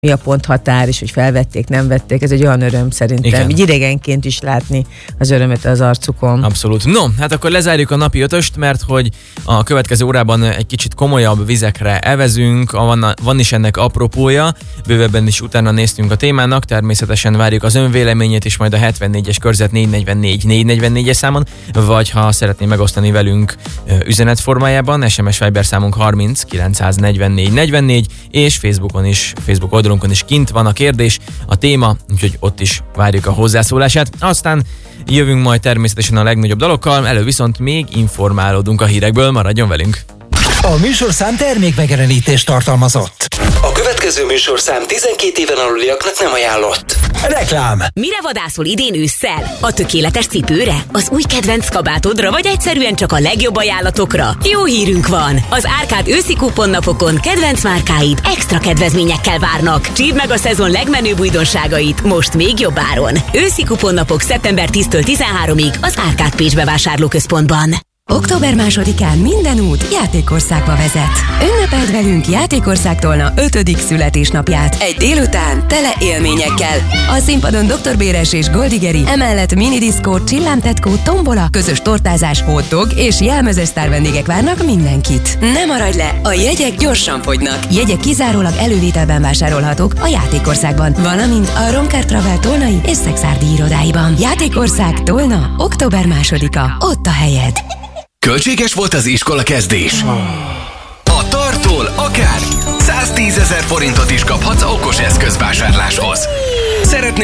mi a ponthatár, és hogy felvették, nem vették. Ez egy olyan öröm szerintem. Így idegenként is látni az örömet az arcukon. Abszolút. No, hát akkor lezárjuk a napi ötöst, mert hogy a következő órában egy kicsit komolyabb vizekre evezünk, van is ennek apropója, bővebben is utána néztünk a témának, természetesen várjuk az önvéleményét is majd a 74-es körzet 444-444-es számon, vagy ha szeretné megosztani velünk üzenet formájában, SMS Viber számunk 30 944 44, és Facebookon is, Facebook oldalunkon is kint van a kérdés, a téma, úgyhogy ott is várjuk a hozzászólását. Aztán jövünk majd természetesen a legnagyobb dalokkal, elő viszont még informálódunk a hírekből, maradjon velünk! A műsorszám termékmegjelenítést tartalmazott. A következő műsorszám 12 éven aluliaknak nem ajánlott. Reklám. Mire vadászol idén ősszel? A tökéletes cipőre? Az új kedvenc kabátodra? Vagy egyszerűen csak a legjobb ajánlatokra? Jó hírünk van! Az Árkád őszi kuponnapokon kedvenc márkáid extra kedvezményekkel várnak. Csípd meg a szezon legmenőbb újdonságait most még jobb áron. Őszi kuponnapok szeptember 10-től 13-ig az Árkád Pécs bevásárlóközpontban. Október 2-án minden út Játékországba vezet. Ünnepeld velünk Játékország Tolna 5. születésnapját. Egy délután tele élményekkel. A színpadon Dr. Béres és Goldigeri, emellett minidiszkó, csillámtetkó, tombola, közös tortázás, hotdog és jelmezes sztárvendégek várnak mindenkit. Ne maradj le, a jegyek gyorsan fogynak. Jegyek kizárólag elővételben vásárolhatók a Játékországban, valamint a Roncar Travel tolnai és szexárdi irodáiban. Játékország Tolna, október 2-a. Ott a helyed. Költséges volt az iskola kezdés? A Tartól akár 110 000 forintot is kaphatsz okos eszközvásárláshoz. Szeretnél